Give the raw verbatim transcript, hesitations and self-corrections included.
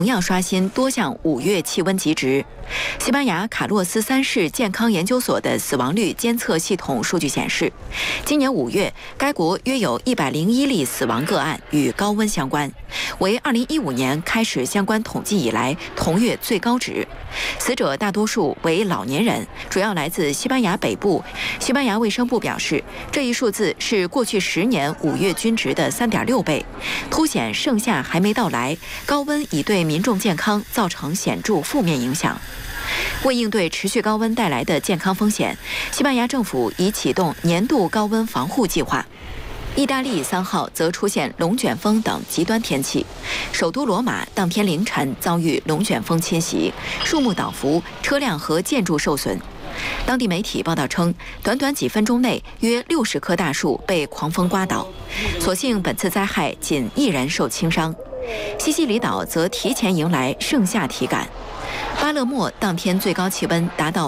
同样刷新多项五月气温极值。西班牙卡洛斯三世健康研究所的死亡率监测系统数据显示，今年五月，该国约有一百零一例死亡个案与高温相关，为二零一五年开始相关统计以来同月最高值。死者大多数为老年人，主要来自西班牙北部。西班牙卫生部表示，这一数字是过去十年五月均值的 三点六倍，凸显盛夏还没到来，高温已对民众健康造成显著负面影响。为应对持续高温带来的健康风险，西班牙政府已启动年度高温防护计划。意大利三号则出现龙卷风等极端天气，首都罗马当天凌晨遭遇龙卷风侵袭，树木倒伏，车辆和建筑受损。当地媒体报道称，短短几分钟内，约六十棵大树被狂风刮倒。所幸本次灾害仅一人受轻伤。西西里岛则提前迎来盛夏体感。巴勒莫当天最高气温达到